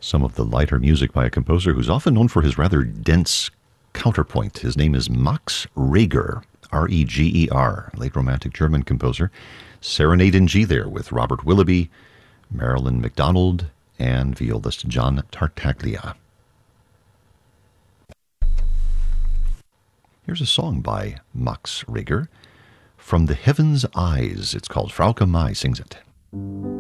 Some of the lighter music by a composer who's often known for his rather dense counterpoint. His name is Max Reger, R-E-G-E-R, late Romantic German composer. Serenade in G there with Robert Willoughby, Marilyn McDonald, and violist John Tartaglia. Here's a song by Max Reger, From the Heaven's Eyes. It's called Frauke Mai sings it.